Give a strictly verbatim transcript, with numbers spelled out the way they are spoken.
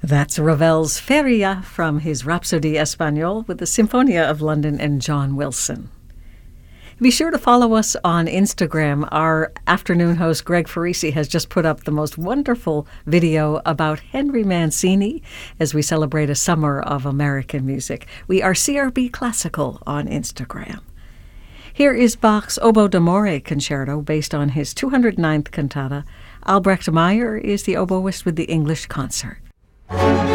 That's Ravel's Feria from his Rhapsodie Espagnole with the Sinfonia of London and John Wilson. Be sure to follow us on Instagram. Our afternoon host, Greg Farisi, has just put up the most wonderful video about Henry Mancini as we celebrate a summer of American music. We are C R B Classical on Instagram. Here is Bach's Oboe d'Amore Concerto based on his two hundred ninth cantata. Albrecht Meyer is the oboist with the English Concert.